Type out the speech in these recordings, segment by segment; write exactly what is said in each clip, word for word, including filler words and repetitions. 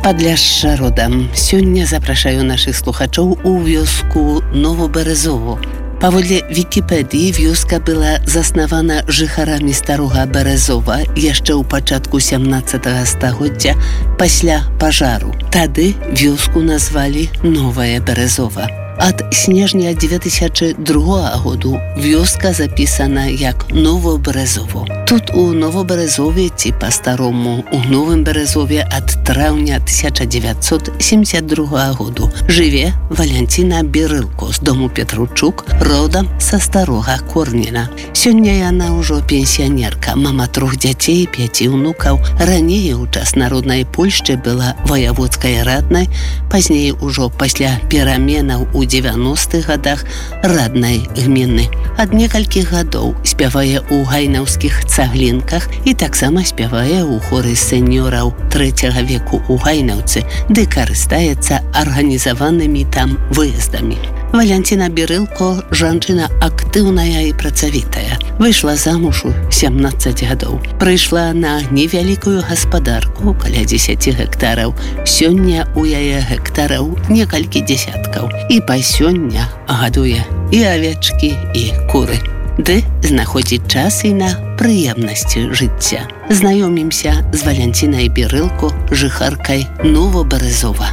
Падляшша родам. Сёння запрашаю нашых слухачоў у вёску Новоберезово. Паводле Вікіпедыі вёска была заснавана жыхарамі старога Березова яшчэ ў пачатку сямнаццатага стагоддзя пасля пажару. Тады вёску назвалі Новае Березова. Ад снежня дзве тысячы другога году вёска запісана як Новоберезово. Тут у Новоберезове, ці па-старому у Новым Березове ад траўня тысяча дзевяцьсот семьдесят другога году жыве Валянціна Бірылко з дому Петручук, родам са старога Корніна. Сёння яна ўжо пенсіянерка, мама трох дзяцей, пяці ўнукаў. Раней у час народнай Польшчы была ваяводскай раднай, пазней ужо пасля пераменаў у дзевяностых гадах раднай гміны. Ад некалькіх гадоў спявае ў гайнаўскіх цаглінках і таксама спявае ў хоры сеньораў трэцяга веку ў Гайнаўцы, ды карыстаецца арганізаванымі там выездамі. Валянціна Бірылко – жанчына актыўная і працавітая. Выйшла замуж у сямнаццаць гадоў. Прыйшла на невялікую гаспадарку, каля дзесяці гектараў. Сёння у яе гектараў некалькі дзесяткаў. І па сёння гадуе і авечкі, і куры. Ды знаходзіць час і на прыемнасці жыцця. Знаёмімся з Валянцінай Бірылко, жыхаркай Новоберезова.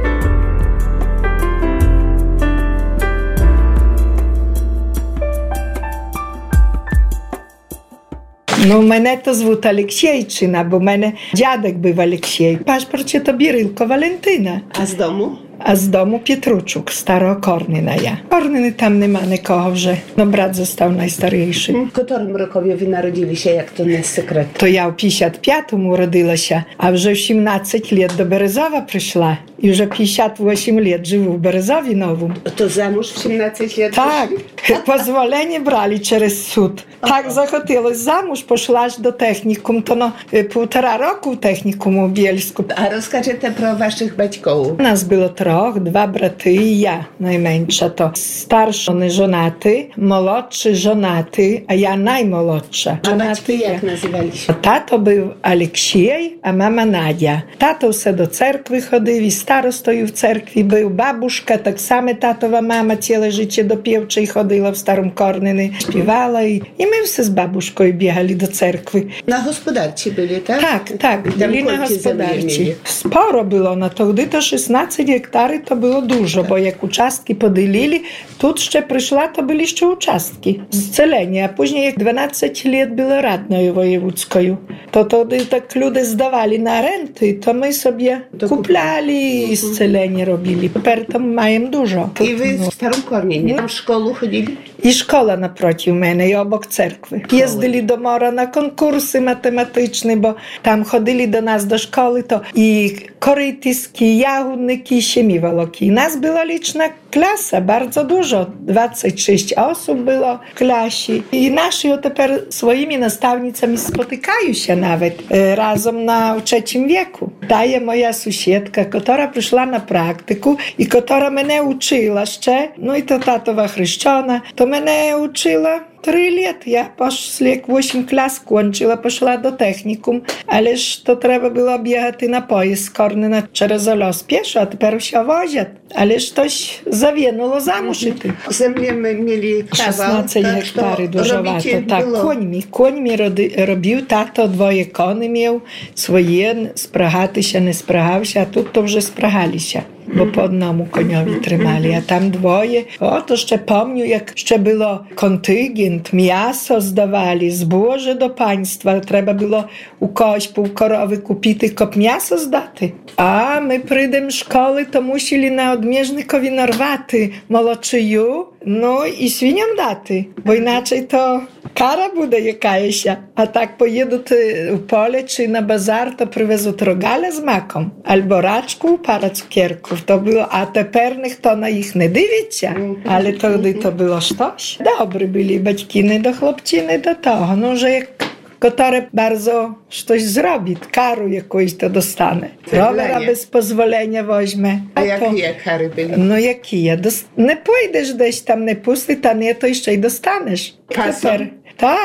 Ну, мене то звуть Алексєйчина, бо в мене дядек був Алексєй. В пашпорті то Бірилко Валентина. А з дому? А з дому Петручук, старого Корніна я. Корніни там нема нікого вже. Ну, брат został найстаріший. В котрому рокові ви народилися, як то не секрет? То я в п'ятдесят п'ятому родилася, а вже в сімнадцять лет до Березова прийшла. І вже п'ятдесят вісім лет живу в Березові новому. То замуж в сімнадцять лет? Так. Позволення брали через суд. Так захотілось замуж, пішла аж до технікуму. То ну, півтора року в технікуму в Бєльську. А розкажете про ваших батьків? У нас було трьох, два брати і я, найменша. То старший не жонатий, молодший жонатий, а я наймолодша. А батьки як називалися? Тато був Алексій, а мама Надя. Тато все до церкви ходив, і старостою в церкві був. Бабушка, так само татова мама ціле життя до півчої ходила в Старому Корнині, співала. І, і ми все з бабушкою бігали до церкви. На господарці були, так? Так, так, були на господарці. Споро було на тоді, то шістнадцять гектарів, то було дуже, бо як участки поділили, тут ще прийшла, то були ще участки. Зцілення, а пізніше як дванадцять років було радною воєвудською. То тоді так люди здавали на оренди, то ми собі купляли і зцілення робили. Тепер там маємо дуже. І ви в Старому Корніні там в школу ходили? І школа напроти мене, і обок церкви. Їздили до мора на конкурси математичні, бо там ходили до нас до школи, то і коритиські, ягодники, щеміволоки. І нас була лічна klasa, bardzo dużo, dwadzieścia sześć osób było w klasie. I nasi tepер swoimi nastavnicami spotykają się nawet e, razem na trzecim wieku. Daje moja sąsiedka, która przyszła na praktyku i która mnie uczyła jeszcze, no i to tatowa chrzczona, to mnie uczyła Три лет. Я після як вісім клас кончила, пішла до технікум, але ж то треба було бігати на поїзд з Корнина через Олос пішо, а тепер все возять. Але ж тось завінуло замуж іти. Землі ми мали шістнадцять гектарів, дуже багато. Так, коньми. Коньми робив тато, двоє кони мав, свої, спрагатися, не спрагався, а тут то вже спрагалися. Bo po одному коньові тримали, а там двоє. Ото ще пам'ятаю, як ще було контингент, м'ясо здавали, збоже до панства. Треба було у когось пів корови купити, коп м'ясо здати. А ми прийдемо з школи, то мусили на одміжникові нарвати молочею, ну і свиням дати. Бо іначе то кара буде якаяся. А так поїдуть у поле чи на базар, то привезуть рогаля з маком. Або рачку, пара цукерку. To było, a тепер ніхто на їх не дивиться, але тоді то було щось. Добре були батьки, не до хлопчини, до того. Ну, вже як котре bardzo щось зробить, кару якоїсь то достане. Ровера без дозволення возьме. А які є кари були? Ну, які є? Не пойдеш десь там, не пустить, а не, то ще й достанеш. Касом? Так.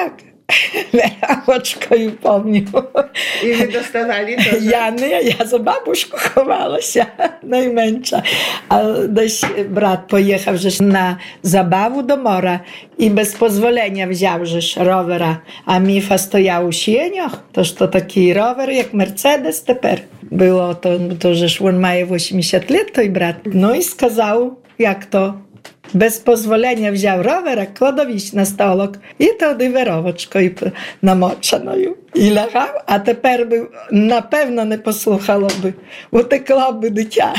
Веравочкою, помню. І ви доставали теж? Я не, я за бабушку ховалася, найменша. А десь брат поїхав же ж на забаву до моря і без дозволення взяв же ж ровера, а Міфа стояв у сінях, тож то такий ровер, як Мерседес тепер. Було, то, то же ж він має вісімдесят років, той брат. Ну і сказав, як то. Без дозволення взяв ровера, кладовіч на столок і туди веровочкою намоченою. І лягав, а тепер би, напевно, не послухало би. Утекло би дитя.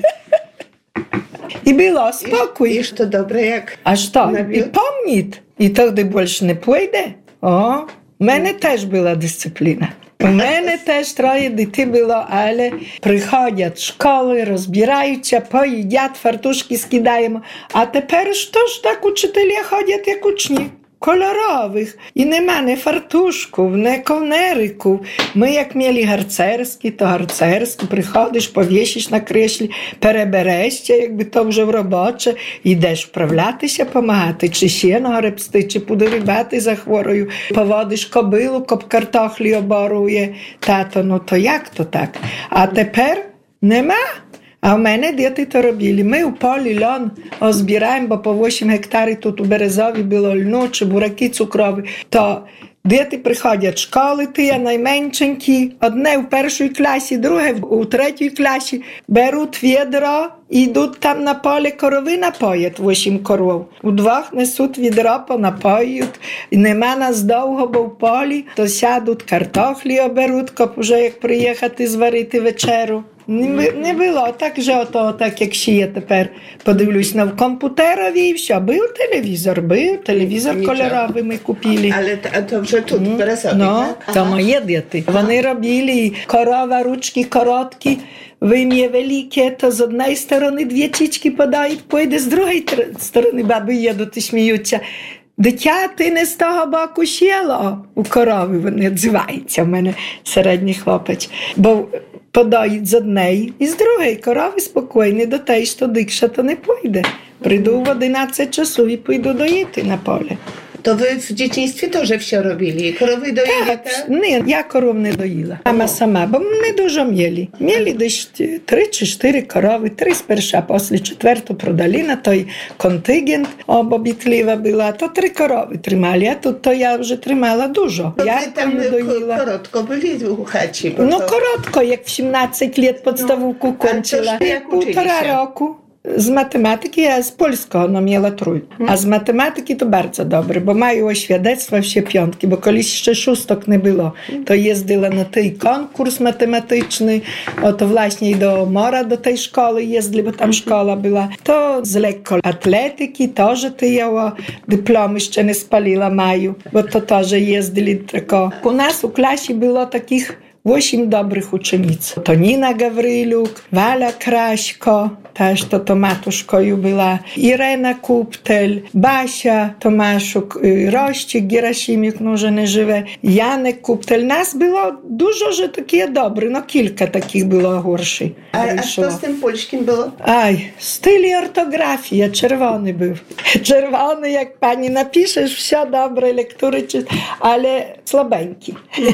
І було спокій. І, і що добре, як? А що? І помніть. І тоді більше не пойде. О, в мене теж була дисципліна. У мене теж троє дітей було, але приходять з школи, розбираються, поїдять, фартушки скидаємо. А тепер що ж так учителі ходять, як учні? Кольорових. І нема не фартушків, не ковнериків. Ми, як мали гарцерські, то гарцерські. Приходиш, повісиш на креслі, переберешся, якби то вже в робоче. Йдеш вправлятися, помагати, чи сіно гребсти, чи подорібати за хворою. Поводиш кобилу, коп картохлі оборує. Тато, ну то як то так? А тепер нема. А в мене діти то робили. Ми у полі льон озбираємо, бо по вісім гектарів тут у Березові було льну, чи бураки цукрові. То діти приходять з школи, ті найменшенькі, одне в першій класі, друге у третій класі, беруть відро і йдуть там на полі корови напоять, вісім коров. Удвох несуть відро, понапоюють, і нема нас довго, бо в полі, то сядуть, картохлі оберуть, коп уже як приїхати зварити вечеру. Не, не було, так же ото, так як ще є тепер, подивлюсь на комп'ютерові і все. Був телевізор, був телевізор Нічого. Кольоровий ми купили. Але то, то вже тут, в Березові, ну, так? то мої діти. Вони робили корова, ручки короткі, вим'є велике, то з однієї сторони дві чічки подають, пойде з другої сторони баби їдуть і сміються. Дитя, ти не з того боку сіло. У корови вони відзиваються, в мене середній хлопець. Бо подають з однієї і з другої корови спокійні, до те, що дикша, то не пойде. Прийду в одинадцять часу і піду доїти на поле. То ви в дитинстві теж все робили? Корови доїли, так? Так, ні, я коров не доїла. Мама сама, бо не дуже м'яли. М'яли десь три чи чотири корови, три сперша, після четверту продали на той контингент, обобітлива була, то три корови тримали, а тут то я вже тримала дуже. То я ви там не доїла. коротко були у хаті? Ну, то... коротко, як в сімнадцять років підставку кончила. Півтора року. Z matematyki, a z polskiego no miała trójkę. A z matematyki to bardzo dobre, bo mają świadectwa wsie piątki, bo kiedyś jeszcze szóstok nie było. To jeździła na ten konkurs matematyczny, oto właśnie do Mora, do tej szkoły jeździli, bo tam szkoła była. To z lekkoatletyki, to, że ty ją dyplomy jeszcze nie spaliła maju, bo to to, że jeździli tylko. U nas u klasie było takich osiem dobrych uczennic. To Nina Gawryluk, Wala Kraśko, też to to matuszkoju była, Irena Kuptel, Basia Tomaszuk, Rościk Gerasimik, no że nie żywe, Janek Kuptel. Nas było dużo, że takie dobre, no kilka takich było gorszych. A, a co z tym polskim było? Aj, styl i ortografia, czerwony był. Czerwony, jak pani napiszesz, все dobre lektury, ale słabeńki.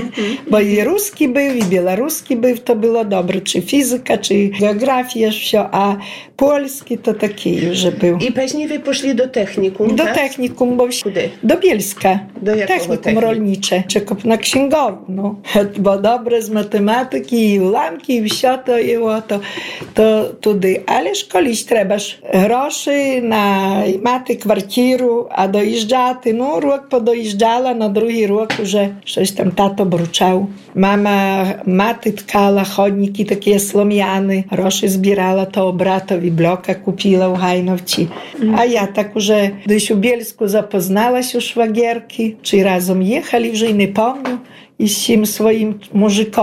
Bo i ruski był, i białoruski był, to było dobre, czy fizyka, czy geografia, все, a polski to taki już był. I później wy poszli do technikum, Do tak? technikum, bo Kudy? do Bielska. Do jakiego technikum technikum? rolnicze, czy na księgową, no. Bo dobre z matematyki i ułamki i все to było, to, to tudy. Ale szkolić trebaż groszy na maty kwartiru, a dojeżdżaty, no rok podojeżdżala, na drugi rok już coś tam tato bruczał. Mama maty tkala, chodniki takie slomiany, groszy zbierala, to bratowi bloka kupiła u Hajnowci. A ja tak już gdyś u Bielsku zapoznałaś u szwagierki, czy razem jechali, już i nie pomnę, i z tym swoim muzykom.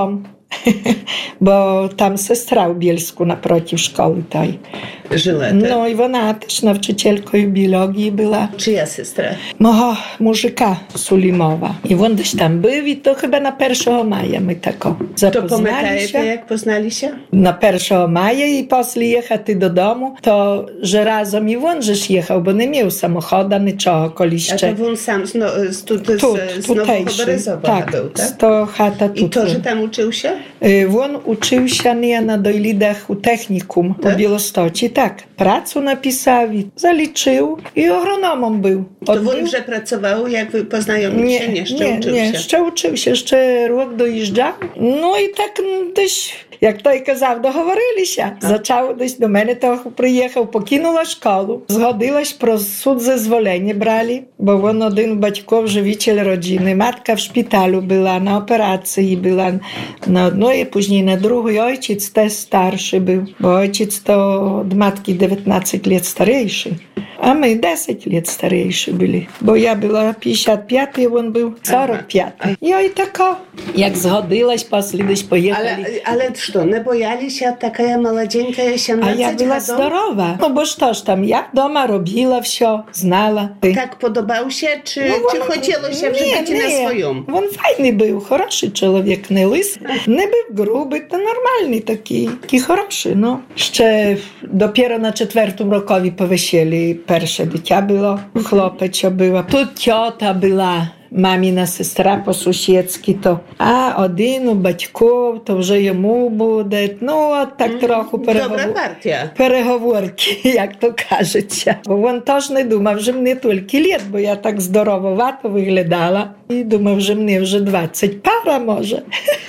bo tam sestra u Bielsku naprotiv szkoły tej. Żyła, tak? No i ona też nauczycielką biologii była. Czyja sestra? Mого mужика Sulimowa. I on gdzieś tam był i to chyba na pierwszego maja my tako zapoznali to pamiętajcie, się. jak poznali się? Na pierwszego maja i после jechać do domu, to że razem i on żeś jechał, bo nie miał samochodu, niczego koliście. A to on sam z, no, z, tu, z, Tut, z Nowego Berezowa tak, był, tak? to chata tu. I to, że tam uczył się? On uczył się nie na Dojlidach u technikum Tak? u Białostoci. Tak, pracę napisał i zaliczył i agronomem był. To Odbył... on już pracował, jak wy poznajomili się? Nie, jeszcze nie, uczył nie, się. jeszcze uczył się, jeszcze rok dojeżdżał. No i tak gdzieś, jak той казав, договорилися. Zaczął десь до мене, то приїхав, покинула школу. Згодилась про суд зазволення брали, бо він один батьков живитель родини. Матка в шпиталю була, на операції була на одної, później na drugiej. Ojciec też starszy był, bo ojciec to od matki dziewiętnaście lat starszy. A my dziesięć lat starsi byli, bo ja była pięćdziesiąt pięć, a on był czterdzieści pięć. I oj tako, jak zgodziłaś, после gdzieś pojechali. Ale, ale co, nie bojali się, taka młodzieńka, A ja była zdrowa. No bo coś tam, ja doma robiła wszystko, znała. Tak podobał się, czy, no, czy on, chciało się, nie, żeby ci nie. na swoją? On fajny był, хороший człowiek, nie łysy, nie był gruby, to normalny taki, taki хороший, no. Jeszcze dopiero na czwartym rokowi po wesieli pierwsze dziecię było, chłopecie była. Tu ciota była, mamina sestra po-sąsiedzki to, a один у батьків, то вже йому буде. Ну, от так трохи переговор... переговорки, як то кажеться. Бо він теж не думав, що мені тільки літ, бо я так здорововато виглядала. І думав, що мені вже двадцять пара може.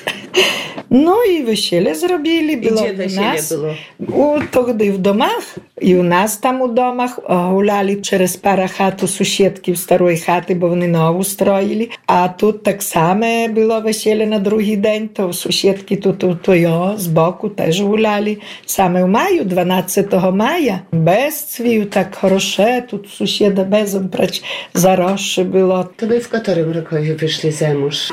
Ну і весілля зробили. Було і де весілля було? У, тоді в домах. І у нас там у домах гуляли через пару хат у сусідків старої хати, бо вони нову строїли. А тут так само було весілля на другий день, то у сусідки тут у Тойо збоку теж гуляли. Саме в маю, дванадцятого мая, без цвів, так хороше, тут сусіда безом прач заросше було. To wy w którym roku wyszli za mąż?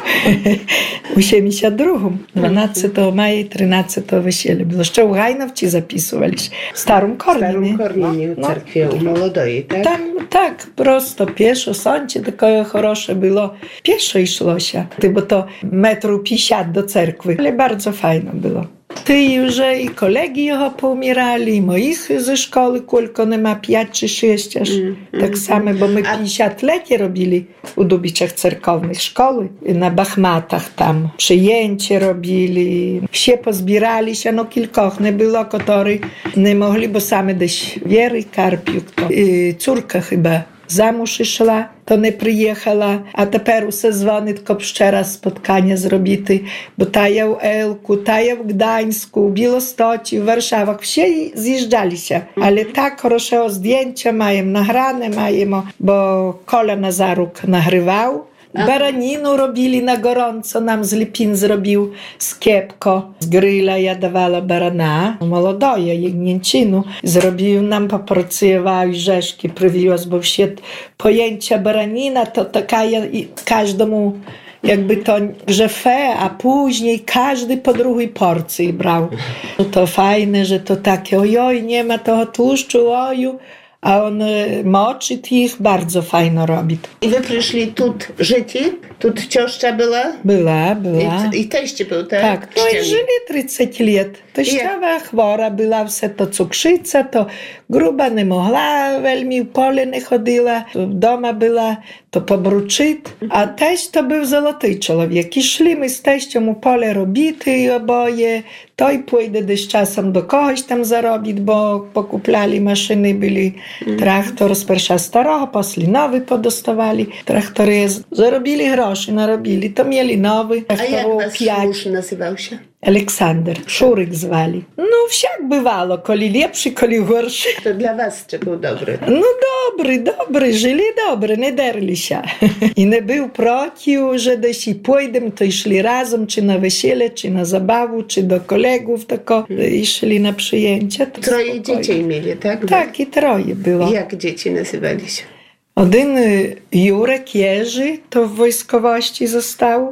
У сімдесят другому, дванадцятого мая і тринадцятого весілля було. Ще у Гайновці записувались. В Старому Корні. W Starym Korninie u cerkwie, u Молодої, tak? Tam tak, prosto, pieszo, sądzie takie хороше było. Pieszo szło się, bo to metru pięćdziesiąt do cerkwy, ale bardzo fajno było. Ty już i kolegi jego poumierali, i moich ze szkoły, kolko nie ma, pięć czy sześć aż. Mm, tak mm, samo, bo my pięćdziesięciolecie robili u Dubiczach cerkownych szkoły, na Bachmatach tam przyjęcie robili, wszyscy pozbierali się, no kilkoch nie było, którzy nie mogli, bo same gdzieś Wiery Karpiuk, to i córka chyba замуж ішла, то не приїхала, а тепер усе дзвонить, щоб ще раз споткання зробити, бо тая в Елку, тая в Гданську, в Білостоці, в Варшавах, всі з'їжджалися. Але так хорошого здjęcia маємо, награне маємо, бо Коля Назарук нагрівав, Baraninu robili na gorąco, nam z Lipin zrobił skiepko. Z gryla ja dawała barana, młodoje, jegnięcinu. Zrobił nam, poporcjował i rzeszki przywiózł, bo wśród pojęcia baranina to taka każdemu jakby to grzefę, a później każdy po drugiej porcji brał. No to fajne, że to takie ojoj, nie ma toho tłuszczu, oju. A on moczy ich bardzo fajno robi. I wy przyszli tu żyć? Tu cioszcza była? Była, była. I, i teść był, tak? Tak, no i żyli trzydzieści lat. Teściowa chwora była, все to cukrzyca, to gruba nie mogła, welmi w pole nie chodziła, w doma była, to pobruczyć. A teść to był złoty człowiek. I szli my z teścią u pole robity i oboje. To i pójdę gdzieś czasem do kogoś tam zarobić, bo pokuplali maszyny, byli traktor z pierwsza starego, posli nowy podostawali. Traktory zarobili groszy, narobili, to mieli nowy. A jak was mąż nazywał się? Aleksander, Szuryk zwali. No wsiak bywało, koli lepszy, koli gorszy. To dla was czy był dobry? No dobry, dobry, żyli dobry, nie derli się. I nie był prociw, że jeśli pójdę, to szli razem, czy na wesele, czy na zabawę, czy do kolegów, tylko i szli na przyjęcie. Troje dzieci mieli, tak? Tak, i troje było. I jak dzieci nazywali się? Один Jurek Jerzy, to w wojskowości został,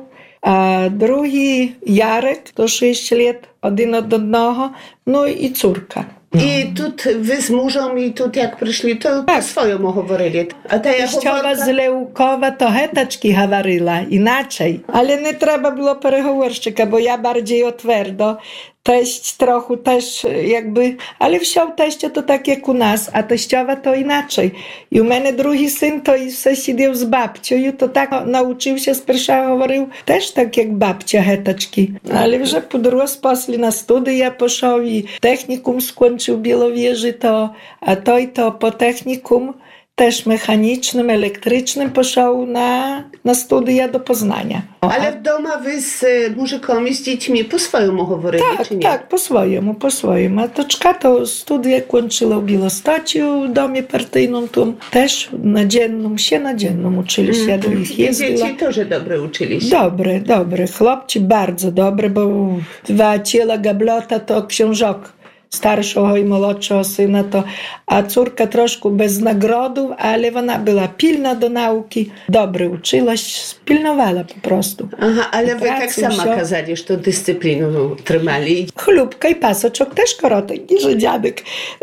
a drugi Jarek, to sześć lat, один od одного, no i córka. No. I тут ви з мужем, і тут як прийшли, то так. по-своєму говорили. А та я Тещова з Леукова то гетачки говорила, inaczej. Ale nie trzeba było переговорщика, bo ja bardziej otwardo. Teść trochę też jakby, ale wsiał teścia to tak jak u nas, a teściowa to inaczej. I u mnie drugi syn to i все siedział z babcią i to tak nauczył się z pierwsza говорил też tak jak babcia hetaczki. Ale вже podróż poszli na studia poszł i technikum skończył w Białowieży to, a to i to po technikum też mechanicznym, elektrycznym poszedł na, na studia do Poznania. Ale w domu wy z mużykami, z dziećmi po swojemu говорили, tak, czy nie? Tak, po swojemu, po swojemu. A toczka to studia kończyła w Białostociu, w domie partyjnym, tam też na dziennym, się na dziennym uczyli się, do ich jeździła. Dzieci też dobre uczyli się. Dobre, dobre. Chłopci bardzo dobre, bo dwa ciela gablota to książok. Starszego i młodszego syna, to, a córka troszkę bez nagrodów, ale ona była pilna do nauki, dobrze uczyła się, pilnowała po prostu. Aha, ale wy pracy, tak sama wsio. kazali, że dyscyplinę trzymali. Chlubka i pasoczok też korotek, że dziadek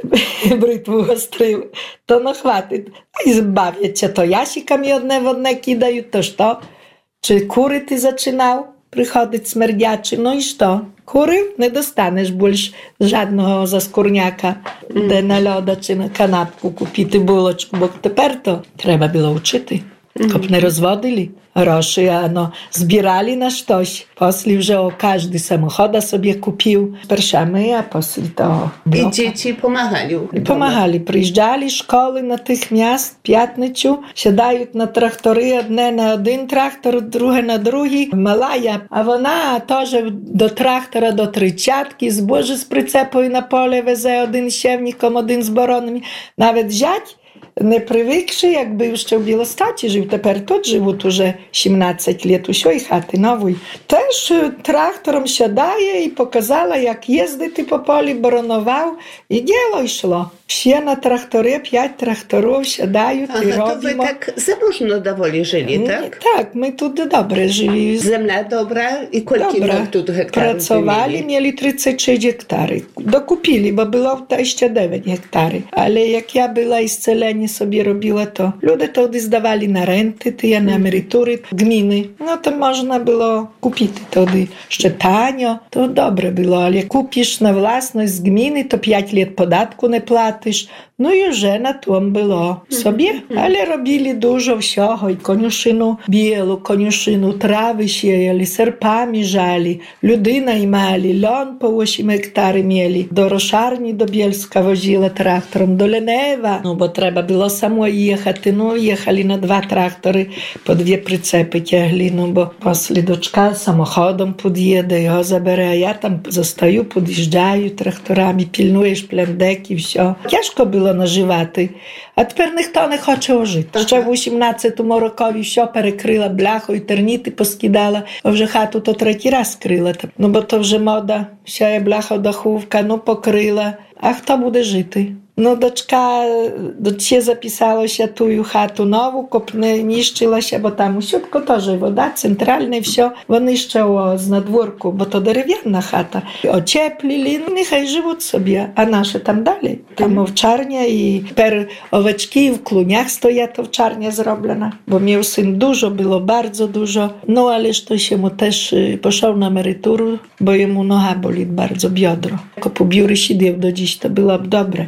brytwu ostrył, to no chwaty. I zbawię cię, to jasika mi odne wodne kidają, toż to. Czy kury ty zaczynał przychodzić smerdjaczy, no i co? Kury nie dostaniesz больше żadnego zaskórniaka, mm. de na loda czy na kanapku kupity buloczku, bo тепер to trzeba było uczyty. Kop nie rozwodili groszy, a no zbierali na coś. Posli, że o każdy samochoda sobie kupił. Pierwszamy, a posli to bloka. I dzieci pomagali. I pomagali. Przyjeżdżali szkoły natychmiast, piatniciu, siadają na traktory, jedne na jeden traktor, drugie na drugi. Malaja, a ona też do traktora, do trzydziatki, zboże z przycepu i na pole weze один siewnikom, один z boronami. Nawet wziąć nie przywykszy, jakby jeszcze w Białostocie żył, teraz тут живуть уже сімнадцять lat u sioj chaty nowej. Też traktorem siadaje i pokazała, jak jeździć po poli, boronował i dzieło szło. Всі на тракторі, п'ять тракторів сідають і робимо. Ага, то ви так заможно доволі жили, так? Так, ми тут добре жили. Земля добра, і кілька років тут гектарів Працювали, мали тридцять шість гектарів. Докупили, бо було ще дев'ять гектарів. Але як я була і зцілення собі робила, то люди тоді здавали на ренти, ті на емеритури, гміни. Ну, то можна було купити тоді. Ще таньо, то добре було. Але купиш на власність з гміни, то п'ять років податку не платиш. Ну і вже на тому було собі. Але робили дуже всього. І конюшину білу, конюшину трави сіяли, серпами жали, людей наймали, льон по вісім гектарів мали. До Рошарні, до Бєльська возила трактором, до Ленева. Ну, бо треба було само їхати. Ну, їхали на два трактори, по дві прицепи тягли. Ну, бо після дочка самоходом під'їде, його забере, а я там застаю, під'їжджаю тракторами, пільнуєш плендек і все. Тяжко було наживати. А тепер ніхто не хоче жити. Ще в вісімнадцятому рокові все перекрила бляхою, терніти поскидала, а вже хату то третій раз крила. Ну, бо то вже мода, вся є бляха-дахувка, ну, покрила. А хто буде жити? No doczka, do ciebie zapisało się tu chatu nową, kopne niszczyła się, bo tam usiutko to, że woda centralna, wszystko, bo niszczyło z nadwórku, bo to drewniana chata. Ocieplili, no niechaj żywą sobie, a nasze tam dalej. Tam owczarnia i per oweczki w kluniach stoja to owczarnia zrobiona, bo miał syn dużo, było bardzo dużo, no ależ to się mu też poszedł na emeryturę, bo jemu noga boli bardzo, biodro. Jako po biury siedział do dziś, to byłoby dobre.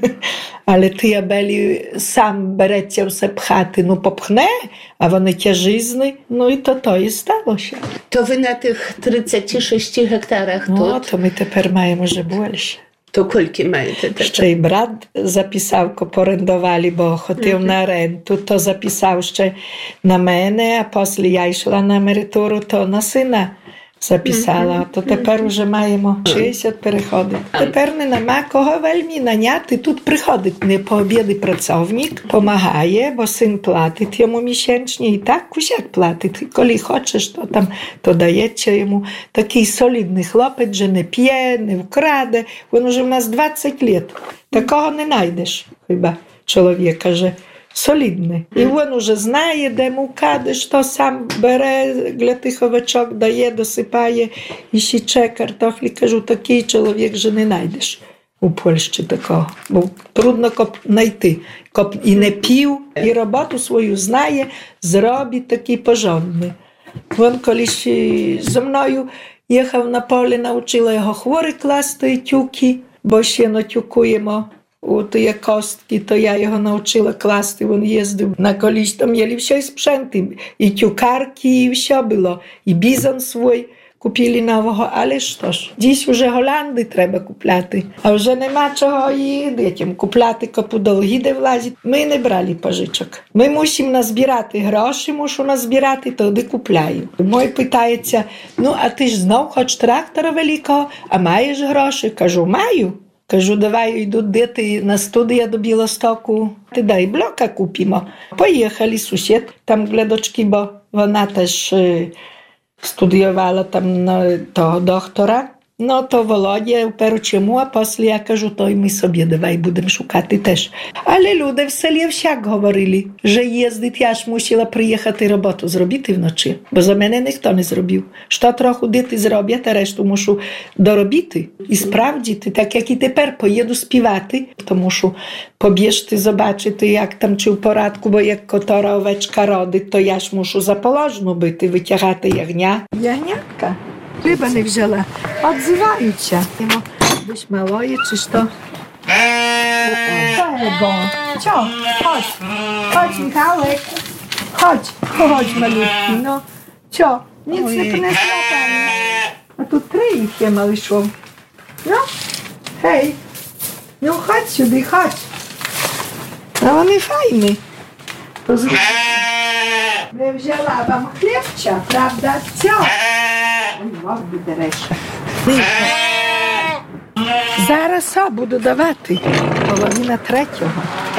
Ale ty, Abeli, sam bereciał se pchaty, no popchnę, a one ciężyzny, no i to to i stało się. To wy na tych trzydziestu sześciu hektarach тут? No, to my teraz mamy może больше. To koliki маєте? Ще й брат записав, порендували, бо хотів mm-hmm. на ренту, то записав ще на мене, а після я йшла на емеритуру, то на сина записала, mm-hmm. то тепер вже маємо шістдесят переходів. Mm-hmm. Тепер не нема кого вельми наняти, тут приходить не по обіді працівник, помагає, бо син платить йому місячні, і так кусяк платить. Коли хочеш, то там, то дається йому. Такий солідний хлопець, що не п'є, не вкраде, він уже в нас двадцять років. Такого не знайдеш, хіба чоловіка, що солідне. І він уже знає, де мука, де що сам бере для тих овечок, дає, досипає, і ще картофлі. Кажу, такий чоловік же не знайдеш у Польщі такого. Бо трудно знайти. І не пів, і роботу свою знає, зробить такий пожонний. Він колись зі мною їхав на полі, навчила його хворі класти тюки, бо ще натюкуємо у ті костки, то я його навчила класти, він їздив на колісь, там є все спrzęty, і тюкарки, і все було, і бізон свій купили нового, але що ж, dziś вже Голланди треба купляти, а вже нема чого і дітям купляти, копу долги де влазить. Ми не брали пожичок. Ми мусимо назбирати гроші, мушу назбирати, тоді купляю. Мой питається, ну а ти ж знов хоч трактора великого, а маєш гроші? Кажу, маю. Кажу, давай йдуть діти на студію до Білостоку, ти дай блока купимо. Поїхали, сусід там для дочки, бо вона теж студіювала там на того доктора. Ну, то Володя вперед чому, а після я кажу, то й ми собі давай будемо шукати теж. Але люди в селі всяк говорили, що їздить, я ж мусила приїхати роботу зробити вночі, бо за мене ніхто не зробив. Що трохи діти зроблять, а решту мушу доробити і справдити, так як і тепер поїду співати, тому що побіжти, побачити, як там чи в порядку, бо як котора овечка родить, то я ж мушу заположну бити, витягати ягня. Ягнятка? Хліба не взяла. Отзиваються. Будеш малої, чи що? Чого? Чо? Ходь. Ходь, Михайлик. Ходь. Ходь, малютки. Ну, чо? Ніц не принесла там. А тут три їх є, малишов. Ну, гей. Ну, ходь сюди, ходь. А вони файні. Не взяла вам хлібча, правда? Цьо? Морди дереша. Зараз а, буду давати. Половина третього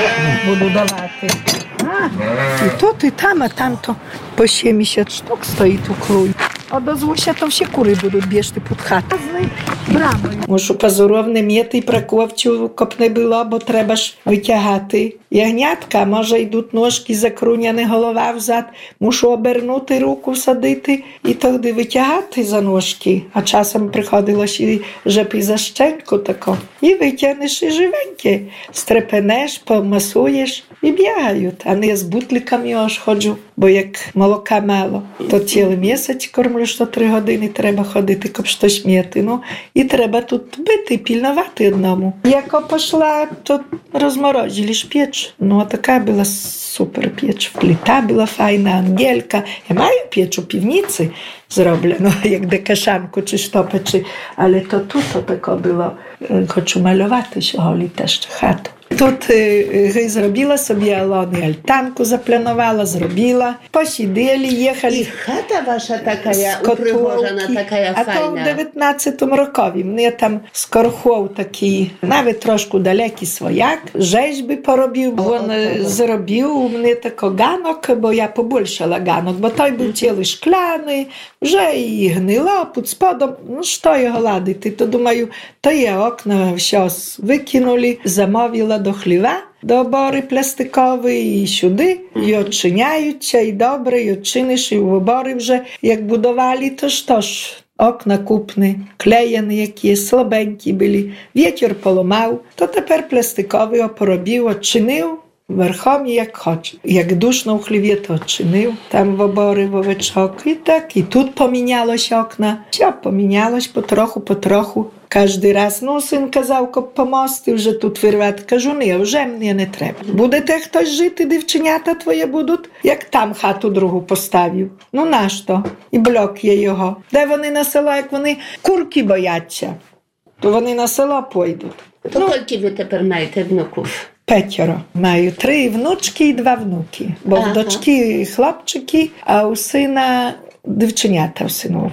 буду давати. А, і тут, і там, а там то по сімдесят штук стоїть у клуї. Одозвуся, то всі кури будуть бігти під хату. Брамою. Мушу позоровне м'яти і проковчу, коп не було, бо треба ж витягати. Ягнятка, може йдуть ножки, закруняне голова взад. Мушу обернути руку, садити і тоді витягати за ножки. А часом приходилось і жеп і за щенку тако. І витягнеш і живеньке. Стрепенеш, помасуєш і бігають. А не з бутликами аж ходжу, бо як молока мало. То цілий місяць кормлю, що три години треба ходити, коп щось м'яти. Ну, і треба тут бити, пільнувати одному. Як пішла, то розморозили ж піч. Ну, а така була супер піч. Плита була файна, ангелька. Я маю піч у півниці зроблено, як декашанку чи що печі. Але то тут то таке було. Хочу малювати сьогодні теж хату. Тут е, зробила собі Алони альтанку, запланувала, зробила. Посиділи, їхали. І хата ваша така упригожена, така файна. А то в дев'ятнадцятому рокові. Мені там з Корхов такий, навіть трошки далекий свояк, жежби поробив, він зробив у мене тако ганок, бо я побольшала ганок, бо той був цілий шкляний, вже і гнило під сподом. Ну, що його ладити? То думаю, то є окна, все викинули, замовила до хліва, до обори пластикової і сюди, і відчиняються, і добре, і відчиниш, і в обори вже, як будували, то що ж, окна купні, клеєні які, слабенькі були, вітер поламав, то тепер пластиковий поробив, відчинив, верхом як хоче. Як душно в хліві, то відчинив, там в обори вовечок, і так, і тут помінялось окна, все помінялось потроху, потроху. Кожний раз, ну, син казав, коп помости вже тут вирвати. Кажу, ні, вже мені не треба. Будете хтось жити, дівченята твоє будуть, як там хату другу поставив. Ну, нащо? І блок є його. Де вони на село, як вони курки бояться, то вони на село пойдуть. То ну, скільки ви тепер маєте внуків? П'ятеро. Маю три внучки і два внуки. Бо ага. В дочки хлопчики, а у сина дівченята у синову.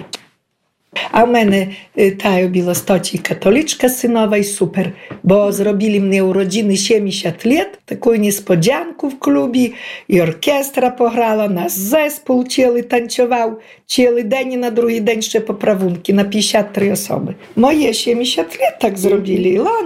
А в мене та у Білостоці католичка синова і супер, бо зробили мені уроджини сімдесят лет, таку несподянку в клубі, і оркестра пограла, нас зеспол цілий танцював, цілий день і на другий день ще поправунки, на п'ятдесят три особи. Моє сімдесят лет так зробили, Ілони.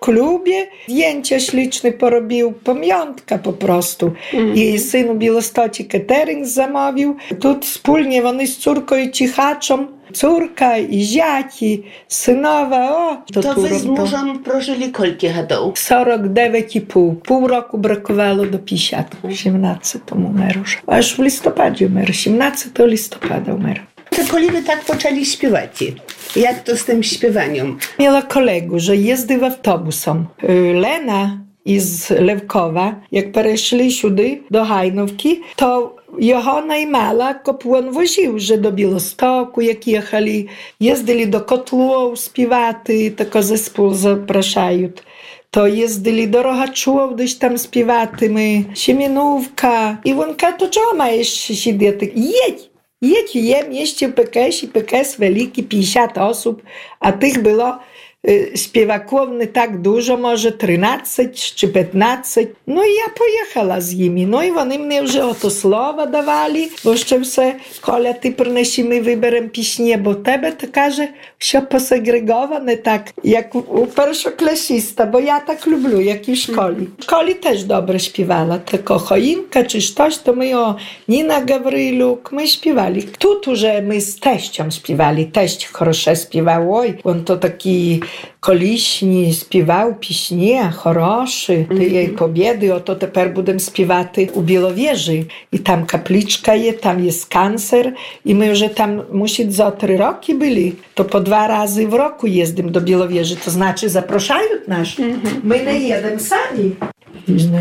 klubie, zdjęcia śliczne porobił, pamiątka po prostu. Mm-hmm. Jej syn u Biłostoci catering zamówił. Tu wspólnie oni z córką i cichaczą, córka i ziaki, synowa, o! To, to wy z mużem prożyli kolki hadą? czterdzieści dziewięć i pół. Pół roku brakowało do pięćdziesiątego, osiemnastego umeru. Aż w listopadzie umeru, osiemnastego listopada umeru. To kiedy wy tak poczęli śpiewać? Jak to z tym śpiewaniem? Miała kolegę, że jeździł autobusem. Lena z Lewkowa, jak przeszli siudy do Hajnówki, to Johana i Mala Kopłon woził, że do Białegostoku, jak jechali, jeździli do Kotłów śpiewaty, tylko zespół zapraszają. To jeździli do Rogaczów, gdzieś tam śpiewaty, my, Siemienówka. I wonka, to czego ma jeszcze siedzieć? Jedź! Jedź, jem, jeszcze P K S i P K S wielki, pięćdziesiąt osób, a tych było y, śpiewaków nie tak dużo, może trzynaście czy piętnaście. No i ja pojechała z nimi. No i oni mnie już oto słowa dawali, bo jeszcze se, Koля, ty przynosimy wyberem piśnie, bo tebe to każe, все posegregowane tak, jak u, u pierwszoklasista, bo ja tak lubię, jak i w szkole. W szkole też dobrze śpiewała, tylko choinka czy coś, to my o Nina Gawryluk, my śpiewali. Tu, tu, że my z teścią śpiewali, teść хорошо śpiewał, oj, on to taki колишні співав пісні, хороші, тієї побєди, ото тепер будемо співати у Біловежі. І там капличка є, там є скансер, і ми вже там, мусить, за три роки були, то по два рази в року їздимо до Біловежі, то значить запрошають нас. Ми не їдемо самі.